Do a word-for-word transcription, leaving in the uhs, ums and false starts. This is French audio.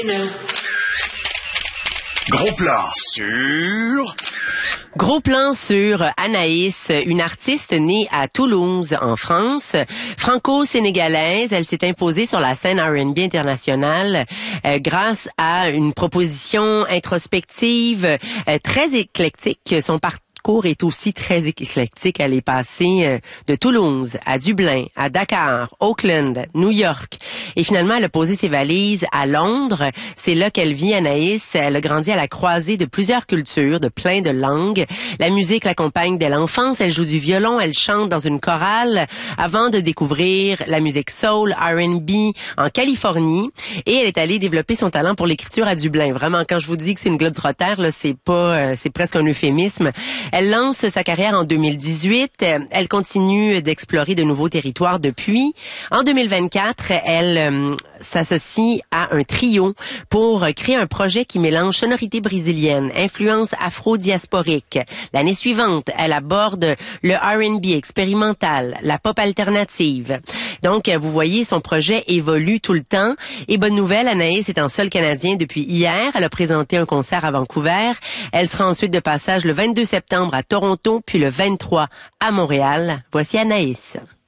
Gros plan sur... Gros plan sur Anaïs, une artiste née à Toulouse, en France. Franco-sénégalaise, elle s'est imposée sur la scène R and B internationale euh, grâce à une proposition introspective euh, très éclectique. Son parcours est aussi très éclectique. Elle est passée euh, de Toulouse à Dublin, à Dakar, Auckland, New York. Et finalement, elle a posé ses valises à Londres. C'est là qu'elle vit, Anaïs. Elle a grandi à la croisée de plusieurs cultures, de plein de langues. La musique l'accompagne dès l'enfance. Elle joue du violon, elle chante dans une chorale avant de découvrir la musique soul, R and B en Californie. Et elle est allée développer son talent pour l'écriture à Dublin. Vraiment, quand je vous dis que c'est une globe-trotter, là, c'est pas, euh, c'est presque un euphémisme. Elle lance sa carrière en deux mille dix-huit. Elle continue d'explorer de nouveaux territoires depuis. En deux mille vingt-quatre, elle euh, s'associe à un trio pour créer un projet qui mélange sonorité brésilienne, influence afro-diasporique. L'année suivante, elle aborde le R and B expérimental, la pop alternative. Donc, vous voyez, son projet évolue tout le temps. Et bonne nouvelle, Anaïs est en sol canadien depuis hier. Elle a présenté un concert à Vancouver. Elle sera ensuite de passage le vingt-deux septembre à Toronto, puis le vingt-trois à Montréal. Voici Anaïs.